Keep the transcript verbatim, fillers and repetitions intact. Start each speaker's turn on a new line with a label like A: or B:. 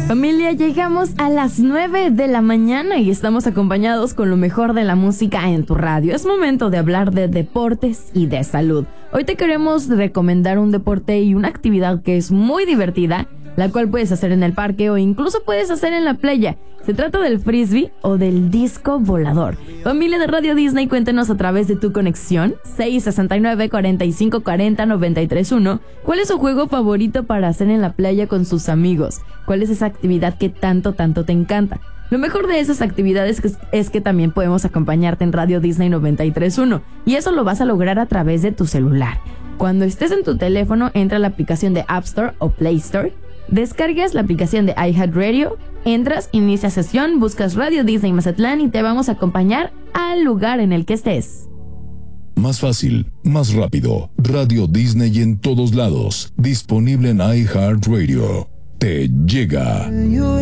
A: Familia, llegamos a las nueve de la mañana y estamos acompañados con lo mejor de la música en tu radio. Es momento de hablar de deportes y de salud. Hoy te queremos recomendar un deporte y una actividad que es muy divertida, la cual puedes hacer en el parque o incluso puedes hacer en la playa. Se trata del frisbee o del disco volador. Familia de Radio Disney, cuéntanos a través de tu conexión seis sesenta y nueve, cuarenta y cinco cuarenta, noventa y tres uno. ¿Cuál es su juego favorito para hacer en la playa con sus amigos? ¿Cuál es esa actividad que tanto, tanto te encanta? Lo mejor de esas actividades es, es que también podemos acompañarte en Radio Disney noventa y tres uno. Y eso lo vas a lograr a través de tu celular. Cuando estés en tu teléfono, entra a la aplicación de App Store o Play Store. Descargas la aplicación de iHeartRadio, entras, inicia sesión, buscas Radio Disney Mazatlán y te vamos a acompañar al lugar en el que estés.
B: Más fácil, más rápido. Radio Disney en todos lados. Disponible en iHeartRadio. Te llega.